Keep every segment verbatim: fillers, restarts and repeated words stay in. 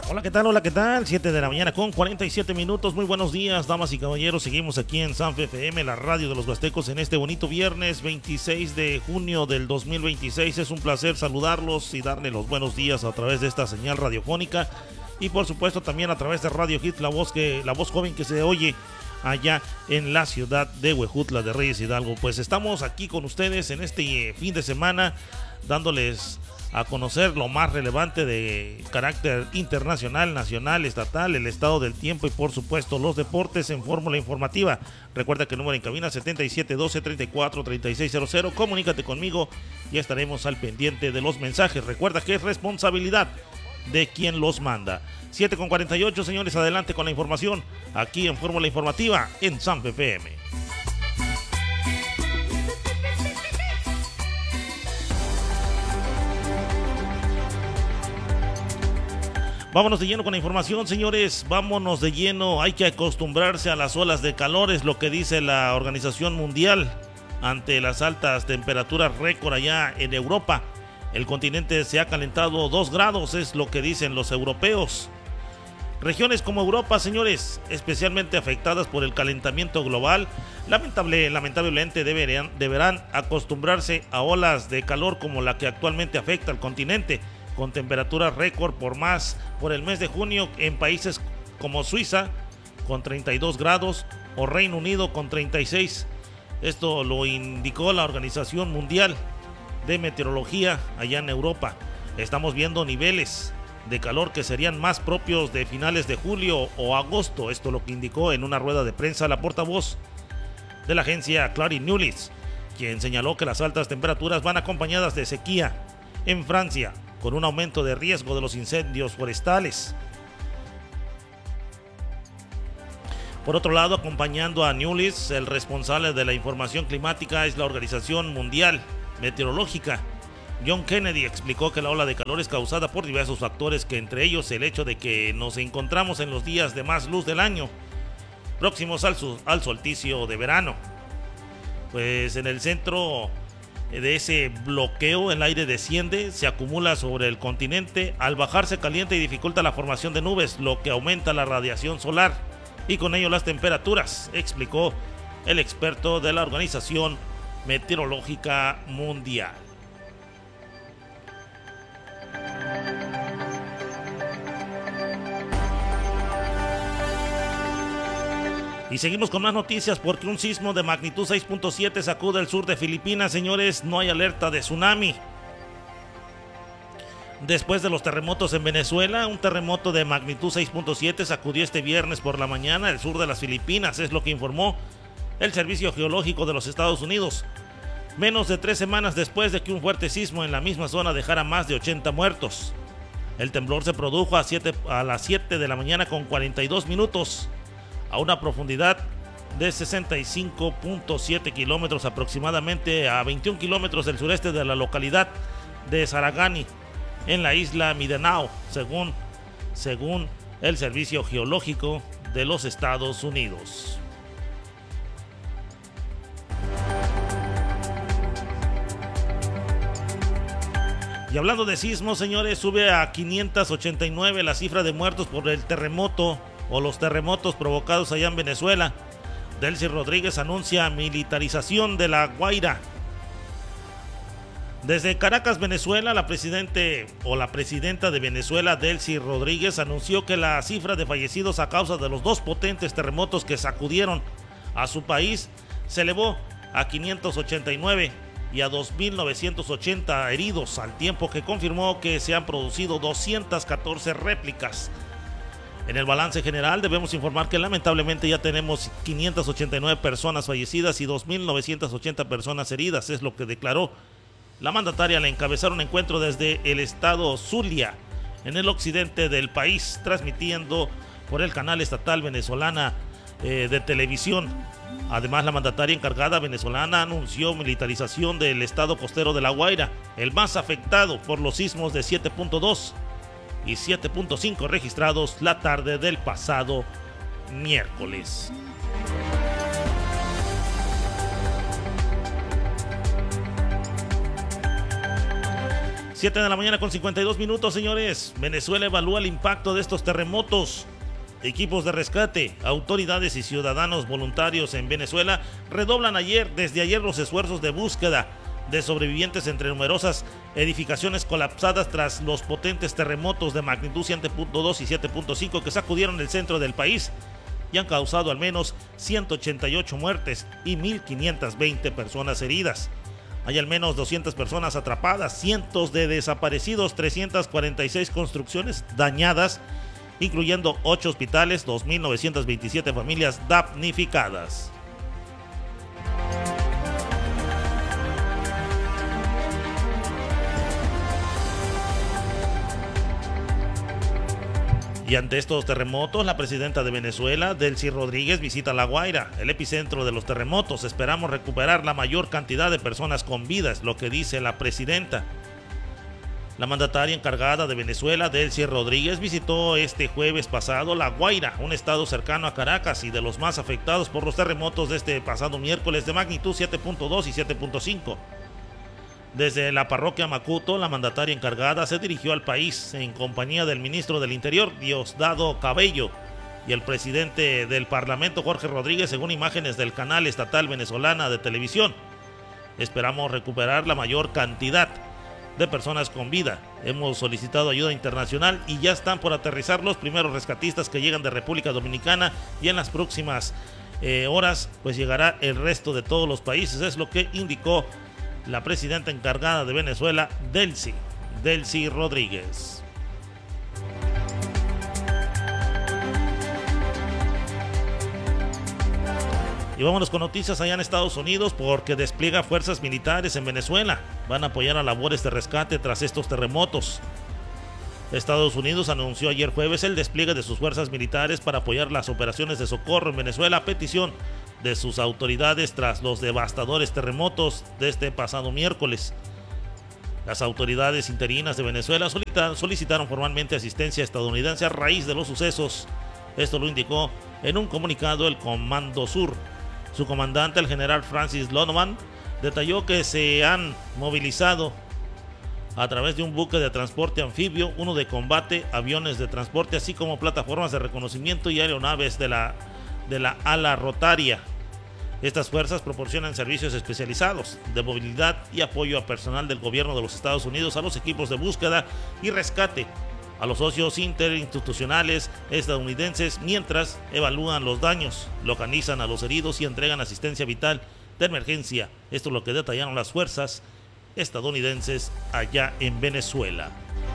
Hola, ¿qué tal? Hola, ¿qué tal? siete de la mañana con cuarenta y siete minutos. Muy buenos días, damas y caballeros. Seguimos aquí en Sanfe F M, la radio de los Huastecos, en este bonito viernes veintiséis de junio del dos mil veintiséis. Es un placer saludarlos y darle los buenos días a través de esta señal radiofónica y por supuesto también a través de Radio Hit, la voz, que, la voz joven que se oye allá en la ciudad de Huejutla de Reyes Hidalgo. Pues estamos aquí con ustedes en este fin de semana dándoles a conocer lo más relevante de carácter internacional, nacional, estatal, el estado del tiempo y por supuesto los deportes en fórmula informativa. Recuerda que el número en cabina setenta y siete doce treinta y cuatro treinta y seis cero cero. Comunícate conmigo y estaremos al pendiente de los mensajes. Recuerda que es responsabilidad de quien los manda. siete con cuarenta y ocho, señores, adelante con la información aquí en Fórmula Informativa en Sanfe F M. Vámonos de lleno con la información, señores, vámonos de lleno. Hay que acostumbrarse a las olas de calor, es lo que dice la Organización Mundial ante las altas temperaturas récord allá en Europa. El continente se ha calentado dos grados, es lo que dicen los europeos. Regiones como Europa, señores, especialmente afectadas por el calentamiento global, lamentable, lamentablemente deberán, deberán acostumbrarse a olas de calor como la que actualmente afecta al continente, con temperaturas récord por más por el mes de junio en países como Suiza con treinta y dos grados o Reino Unido con treinta y seis. Esto lo indicó la Organización Mundial de Meteorología allá en Europa. Estamos viendo niveles de calor que serían más propios de finales de julio o agosto. Esto lo que indicó en una rueda de prensa la portavoz de la agencia Clary Nulis, quien señaló que las altas temperaturas van acompañadas de sequía en Francia, con un aumento de riesgo de los incendios forestales. Por otro lado, acompañando a Nulis, el responsable de la información climática es la Organización Mundial Meteorológica. John Kennedy explicó que la ola de calor es causada por diversos factores, que entre ellos el hecho de que nos encontramos en los días de más luz del año, próximos al, al solsticio de verano. Pues en el centro de ese bloqueo el aire desciende, se acumula sobre el continente, al bajar se calienta y dificulta la formación de nubes, lo que aumenta la radiación solar y con ello las temperaturas, explicó el experto de la Organización Meteorológica Mundial. Y seguimos con más noticias porque un sismo de magnitud seis punto siete sacude el sur de Filipinas, señores. No hay alerta de tsunami. Después de los terremotos en Venezuela, un terremoto de magnitud seis punto siete sacudió este viernes por la mañana el sur de las Filipinas, es lo que informó el Servicio Geológico de los Estados Unidos. Menos de tres semanas después de que un fuerte sismo en la misma zona dejara más de ochenta muertos. El temblor se produjo a, siete, a las siete de la mañana con cuarenta y dos minutos. A una profundidad de sesenta y cinco punto siete kilómetros, aproximadamente a veintiún kilómetros del sureste de la localidad de Sarangani, en la isla Mindanao, según, según el Servicio Geológico de los Estados Unidos. Y hablando de sismos, señores, sube a quinientos ochenta y nueve la cifra de muertos por el terremoto o los terremotos provocados allá en Venezuela. Delcy Rodríguez anuncia militarización de La Guaira. Desde Caracas, Venezuela, la presidente o la presidenta de Venezuela, Delcy Rodríguez, anunció que la cifra de fallecidos a causa de los dos potentes terremotos que sacudieron a su país se elevó a quinientos ochenta y nueve y a dos mil novecientos ochenta heridos, al tiempo que confirmó que se han producido doscientas catorce réplicas. En el balance general debemos informar que lamentablemente ya tenemos quinientas ochenta y nueve personas fallecidas y dos mil novecientas ochenta personas heridas, es lo que declaró la mandataria al encabezar un encuentro desde el estado Zulia, en el occidente del país, transmitiendo por el canal estatal venezolana eh, de televisión. Además, la mandataria encargada venezolana anunció militarización del estado costero de La Guaira, el más afectado por los sismos de siete punto dos y siete punto cinco registrados la tarde del pasado miércoles. siete de la mañana con cincuenta y dos minutos, señores. Venezuela evalúa el impacto de estos terremotos. Equipos de rescate, autoridades y ciudadanos voluntarios en Venezuela redoblan ayer, desde ayer los esfuerzos de búsqueda de sobrevivientes entre numerosas edificaciones colapsadas tras los potentes terremotos de magnitud siete punto dos y siete punto cinco que sacudieron el centro del país y han causado al menos ciento ochenta y ocho muertes y mil quinientas veinte personas heridas. Hay al menos doscientas personas atrapadas, cientos de desaparecidos, trescientas cuarenta y seis construcciones dañadas, incluyendo ocho hospitales, dos mil novecientas veintisiete familias damnificadas. Y ante estos terremotos, la presidenta de Venezuela, Delcy Rodríguez, visita La Guaira, el epicentro de los terremotos. Esperamos recuperar la mayor cantidad de personas con vida, es lo que dice la presidenta. La mandataria encargada de Venezuela, Delcy Rodríguez, visitó este jueves pasado La Guaira, un estado cercano a Caracas y de los más afectados por los terremotos de este pasado miércoles de magnitud siete punto dos y siete punto cinco. Desde la parroquia Macuto, la mandataria encargada se dirigió al país en compañía del ministro del Interior, Diosdado Cabello, y el presidente del Parlamento, Jorge Rodríguez, según imágenes del canal estatal venezolana de televisión. Esperamos recuperar la mayor cantidad de personas con vida. Hemos solicitado ayuda internacional y ya están por aterrizar los primeros rescatistas que llegan de República Dominicana, y en las próximas eh, horas pues llegará el resto de todos los países, es lo que indicó la presidenta encargada de Venezuela, Delcy, Delcy Rodríguez. Y vámonos con noticias allá en Estados Unidos, porque despliega fuerzas militares en Venezuela. Van a apoyar a labores de rescate tras estos terremotos. Estados Unidos anunció ayer jueves el despliegue de sus fuerzas militares para apoyar las operaciones de socorro en Venezuela a petición de sus autoridades tras los devastadores terremotos de este pasado miércoles. Las autoridades interinas de Venezuela solicitaron formalmente asistencia estadounidense a raíz de los sucesos. Esto lo indicó en un comunicado el Comando Sur. Su comandante, el general Francis Lonovan, detalló que se han movilizado a través de un buque de transporte anfibio, uno de combate, aviones de transporte, así como plataformas de reconocimiento y aeronaves de la, de la ala rotaria. Estas fuerzas proporcionan servicios especializados de movilidad y apoyo a personal del gobierno de los Estados Unidos, a los equipos de búsqueda y rescate, a los socios interinstitucionales estadounidenses, mientras evalúan los daños, localizan a los heridos y entregan asistencia vital de emergencia. Esto es lo que detallaron las fuerzas estadounidenses allá en Venezuela.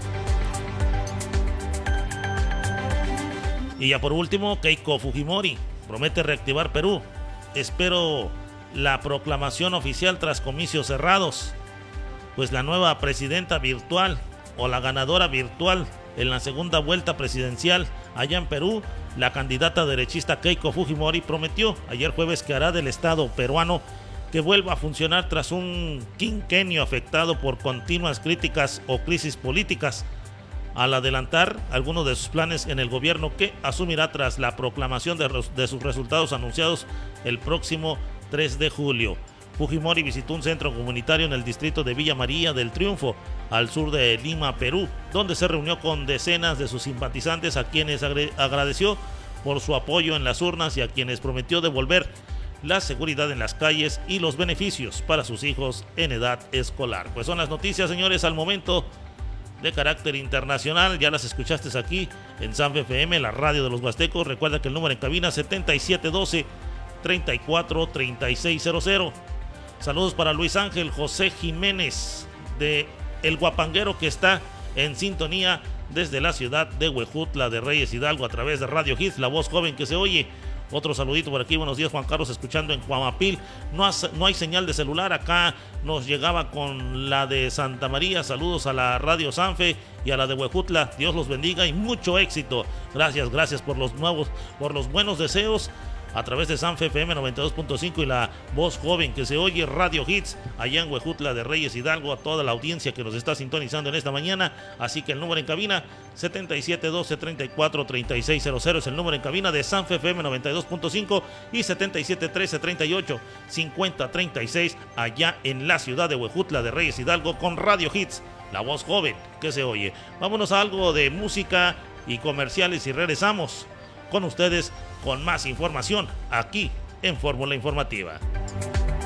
Y ya por último, Keiko Fujimori promete reactivar Perú. Espero la proclamación oficial tras comicios cerrados, pues la nueva presidenta virtual o la ganadora virtual en la segunda vuelta presidencial allá en Perú, la candidata derechista Keiko Fujimori, prometió ayer jueves que hará del Estado peruano que vuelva a funcionar tras un quinquenio afectado por continuas críticas o crisis políticas, al adelantar algunos de sus planes en el gobierno que asumirá tras la proclamación de, de sus resultados anunciados el próximo tres de julio. Fujimori visitó un centro comunitario en el distrito de Villa María del Triunfo, al sur de Lima, Perú, donde se reunió con decenas de sus simpatizantes, a quienes agradeció por su apoyo en las urnas y a quienes prometió devolver la seguridad en las calles y los beneficios para sus hijos en edad escolar. Pues son las noticias, señores, al momento, de carácter internacional. Ya las escuchaste aquí en Sanfe F M, la radio de los Huastecos. Recuerda que el número en cabina setenta y siete doce, treinta y cuatro, treinta y seis cero cero. Saludos para Luis Ángel José Jiménez de El Guapanguero, que está en sintonía desde la ciudad de Huejutla de Reyes Hidalgo a través de Radio Hits, la voz joven que se oye. Otro saludito por aquí, buenos días Juan Carlos, escuchando en Cuamapil. No, has, no hay señal de celular, acá nos llegaba con la de Santa María. Saludos a la Radio Sanfe y a la de Huejutla, Dios los bendiga y mucho éxito. Gracias, gracias por los nuevos, por los buenos deseos a través de Sanfe F M noventa y dos punto cinco y la voz joven que se oye, Radio Hits, allá en Huejutla de Reyes Hidalgo, a toda la audiencia que nos está sintonizando en esta mañana. Así que el número en cabina setenta y siete doce, treinta y cuatro, treinta y seis cero cero es el número en cabina de Sanfe F M noventa y dos punto cinco y setenta y siete trece, treinta y ocho, cincuenta, treinta y seis allá en la ciudad de Huejutla de Reyes Hidalgo con Radio Hits, la voz joven que se oye. Vámonos a algo de música y comerciales y regresamos con ustedes con más información aquí en Fórmula Informativa.